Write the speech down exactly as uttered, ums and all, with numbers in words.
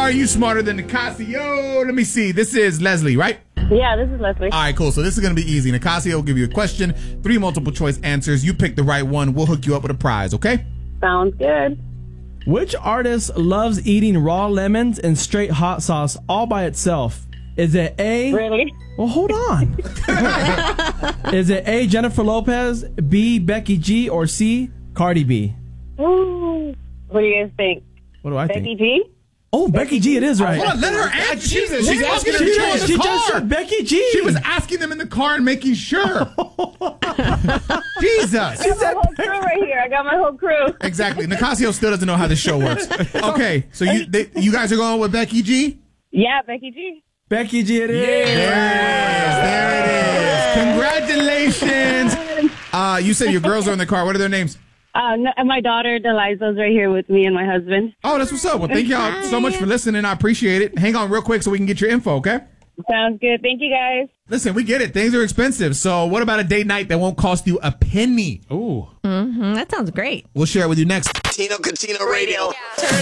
Are you smarter than Nicasio? Let me see. This is Leslie, right? Yeah, this is Leslie. All right, cool. So this is going to be easy. Nicasio will give you a question, three multiple choice answers. You pick the right one. We'll hook you up with a prize, okay? Sounds good. Which artist loves eating raw lemons and straight hot sauce all by itself? Is it A? Really? Well, hold on. Is it A, Jennifer Lopez, B, Becky G, or C, Cardi B? Ooh. What do you guys think? What do I Becky think? G? Oh, Becky G, it is right. Hold on, let her answer. Jesus, she's asking her She in just, the she car. just said Becky G. She was asking them in the car and making sure. Jesus. I got my whole crew right here. I got my whole crew. Exactly. Nicasio still doesn't know how this show works. Okay, so you they, you guys are going with Becky G? Yeah, Becky G. Becky G, it is. There it is. There it is. Congratulations. Uh, you said your girls are in the car. What are their names? Uh, no, and my daughter, Deliza's right here with me and my husband. Oh, that's what's up. Well, thank y'all so much for listening. I appreciate it. Hang on real quick so we can get your info, okay? Sounds good. Thank you, guys. Listen, we get it. Things are expensive. So what about a date night that won't cost you a penny? Ooh. Mm-hmm. That sounds great. We'll share it with you next. Tino Catino Radio. Turn